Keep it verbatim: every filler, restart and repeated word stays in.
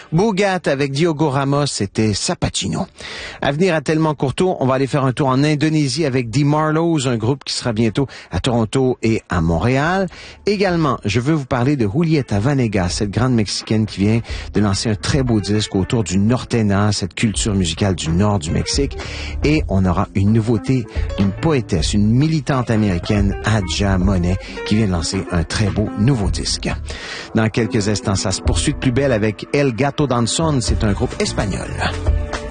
Bougat avec Diogo Ramos, c'était Sapatino. À venir à Tellement Courtois, on va aller faire un tour en Indonésie avec The Marlows, un groupe qui sera bientôt à Toronto et à Montréal. Également, je veux vous parler de Julieta Venegas, cette grande Mexicaine qui vient de lancer un très beau disque autour du nortena, cette culture musicale du nord du Mexique. Et on aura une nouveauté, une poétesse, une militante américaine, Adja Monet, qui vient de lancer un très beau nouveau disque. Dans quelques instants, ça se poursuit de plus belle avec El Gato Danzón, c'est un groupe espagnol.